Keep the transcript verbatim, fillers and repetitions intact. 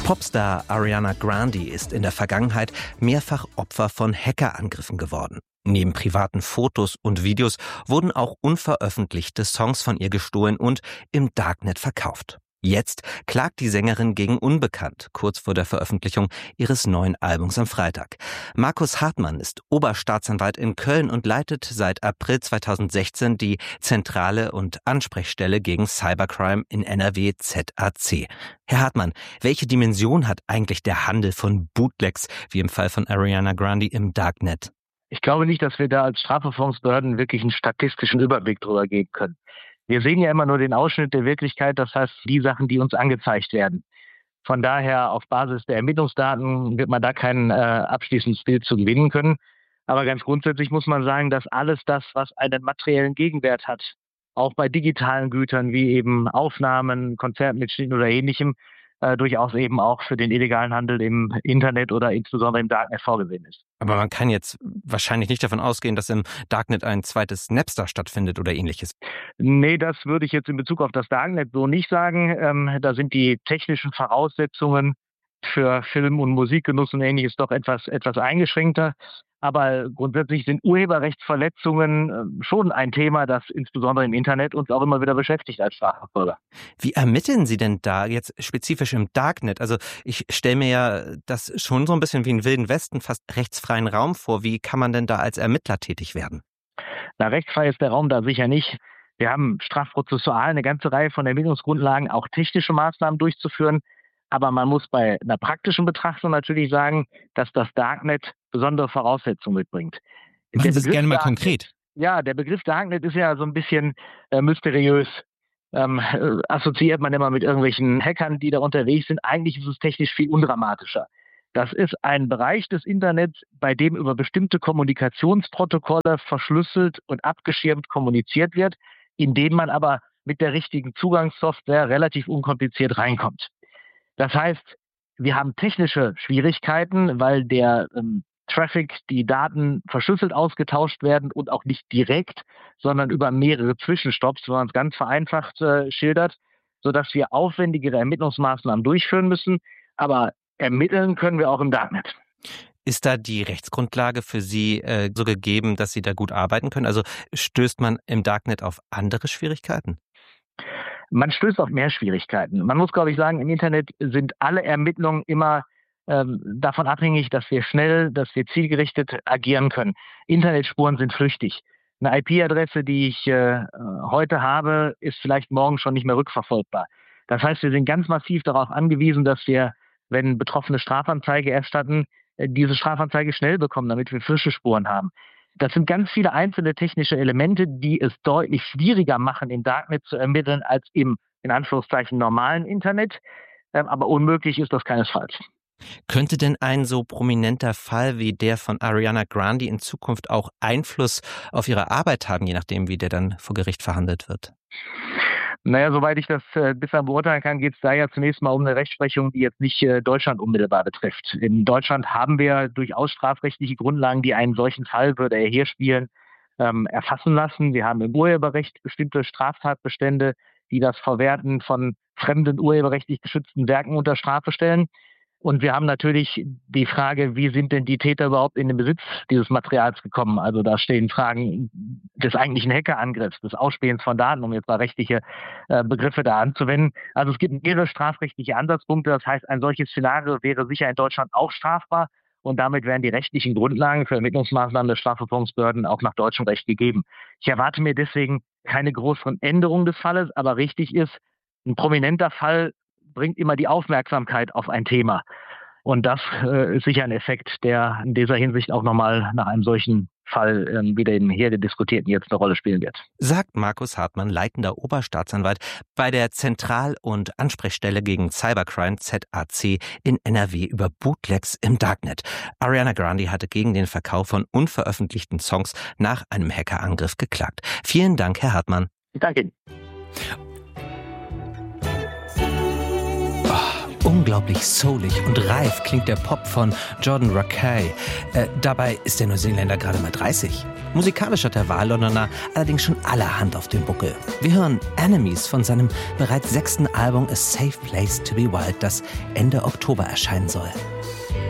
Popstar Ariana Grande ist in der Vergangenheit mehrfach Opfer von Hackerangriffen geworden. Neben privaten Fotos und Videos wurden auch unveröffentlichte Songs von ihr gestohlen und im Darknet verkauft. Jetzt klagt die Sängerin gegen Unbekannt, kurz vor der Veröffentlichung ihres neuen Albums am Freitag. Markus Hartmann ist Oberstaatsanwalt in Köln und leitet seit April zweitausendsechzehn die Zentrale und Ansprechstelle gegen Cybercrime in N R W Z A C. Herr Hartmann, welche Dimension hat eigentlich der Handel von Bootlegs, wie im Fall von Ariana Grande, im Darknet? Ich glaube nicht, dass wir da als Strafverfolgungsbehörden wirklich einen statistischen Überblick drüber geben können. Wir sehen ja immer nur den Ausschnitt der Wirklichkeit, das heißt die Sachen, die uns angezeigt werden. Von daher, auf Basis der Ermittlungsdaten wird man da kein äh, abschließendes Bild zu gewinnen können. Aber ganz grundsätzlich muss man sagen, dass alles das, was einen materiellen Gegenwert hat, auch bei digitalen Gütern wie eben Aufnahmen, Konzertmitschnitten oder Ähnlichem, äh, durchaus eben auch für den illegalen Handel im Internet oder insbesondere im Darknet vorgesehen ist. Aber man kann jetzt wahrscheinlich nicht davon ausgehen, dass im Darknet ein zweites Napster stattfindet oder Ähnliches. Nee, das würde ich jetzt in Bezug auf das Darknet so nicht sagen. Ähm, da sind die technischen Voraussetzungen für Film- und Musikgenuss und Ähnliches doch etwas, etwas eingeschränkter. Aber grundsätzlich sind Urheberrechtsverletzungen äh, schon ein Thema, das insbesondere im Internet uns auch immer wieder beschäftigt als Strafverfolger. Wie ermitteln Sie denn da jetzt spezifisch im Darknet? Also ich stelle mir ja das schon so ein bisschen wie einen Wilden Westen, fast rechtsfreien Raum vor. Wie kann man denn da als Ermittler tätig werden? Na, rechtsfrei ist der Raum da sicher nicht. Wir haben strafprozessual eine ganze Reihe von Ermittlungsgrundlagen, auch technische Maßnahmen durchzuführen. Aber man muss bei einer praktischen Betrachtung natürlich sagen, dass das Darknet besondere Voraussetzungen mitbringt. Machen Sie es gerne mal konkret. Ja, der Begriff Darknet ist ja so ein bisschen äh, mysteriös. Ähm, äh, assoziiert man immer mit irgendwelchen Hackern, die da unterwegs sind. Eigentlich ist es technisch viel undramatischer. Das ist ein Bereich des Internets, bei dem über bestimmte Kommunikationsprotokolle verschlüsselt und abgeschirmt kommuniziert wird, in dem man aber mit der richtigen Zugangssoftware relativ unkompliziert reinkommt. Das heißt, wir haben technische Schwierigkeiten, weil der ähm, Traffic, die Daten verschlüsselt ausgetauscht werden und auch nicht direkt, sondern über mehrere Zwischenstopps, wenn man es ganz vereinfacht äh, schildert, sodass wir aufwendigere Ermittlungsmaßnahmen durchführen müssen. Aber ermitteln können wir auch im Darknet. Ist da die Rechtsgrundlage für Sie äh, so gegeben, dass Sie da gut arbeiten können? Also stößt man im Darknet auf andere Schwierigkeiten? Man stößt auf mehr Schwierigkeiten. Man muss, glaube ich, sagen, im Internet sind alle Ermittlungen immer ähm, davon abhängig, dass wir schnell, dass wir zielgerichtet agieren können. Internetspuren sind flüchtig. Eine I P-Adresse, die ich äh, heute habe, ist vielleicht morgen schon nicht mehr rückverfolgbar. Das heißt, wir sind ganz massiv darauf angewiesen, dass wir, wenn Betroffene Strafanzeige erstatten, äh, diese Strafanzeige schnell bekommen, damit wir frische Spuren haben. Das sind ganz viele einzelne technische Elemente, die es deutlich schwieriger machen, im Darknet zu ermitteln, als im, in Anführungszeichen, normalen Internet. Ähm, aber unmöglich ist das keinesfalls. Könnte denn ein so prominenter Fall wie der von Ariana Grande in Zukunft auch Einfluss auf Ihre Arbeit haben, je nachdem, wie der dann vor Gericht verhandelt wird? Naja, soweit ich das äh, bisher beurteilen kann, geht es da ja zunächst mal um eine Rechtsprechung, die jetzt nicht äh, Deutschland unmittelbar betrifft. In Deutschland haben wir durchaus strafrechtliche Grundlagen, die einen solchen Fall, würde er hier spielen, ähm, erfassen lassen. Wir haben im Urheberrecht bestimmte Straftatbestände, die das Verwerten von fremden urheberrechtlich geschützten Werken unter Strafe stellen. Und wir haben natürlich die Frage, wie sind denn die Täter überhaupt in den Besitz dieses Materials gekommen? Also da stehen Fragen des eigentlichen Hackerangriffs, des Ausspähens von Daten, um jetzt mal rechtliche äh, Begriffe da anzuwenden. Also es gibt mehrere strafrechtliche Ansatzpunkte. Das heißt, ein solches Szenario wäre sicher in Deutschland auch strafbar. Und damit wären die rechtlichen Grundlagen für Ermittlungsmaßnahmen der Strafverfolgungsbehörden auch nach deutschem Recht gegeben. Ich erwarte mir deswegen keine größeren Änderungen des Falles, aber richtig ist, ein prominenter Fall bringt immer die Aufmerksamkeit auf ein Thema. Und das äh, ist sicher ein Effekt, der in dieser Hinsicht auch nochmal nach einem solchen Fall äh, wie dem hier diskutierten jetzt eine Rolle spielen wird. Sagt Markus Hartmann, leitender Oberstaatsanwalt bei der Zentral- und Ansprechstelle gegen Cybercrime Z A C in N R W über Bootlegs im Darknet. Ariana Grande hatte gegen den Verkauf von unveröffentlichten Songs nach einem Hackerangriff geklagt. Vielen Dank, Herr Hartmann. Ich danke Ihnen. Um Unglaublich soulig und reif klingt der Pop von Jordan Rakei. Äh, dabei ist der Neuseeländer gerade mal dreißig. Musikalisch hat der Wahllondoner allerdings schon allerhand auf dem Buckel. Wir hören Enemies von seinem bereits sechsten Album A Safe Place to be Wild, das Ende Oktober erscheinen soll.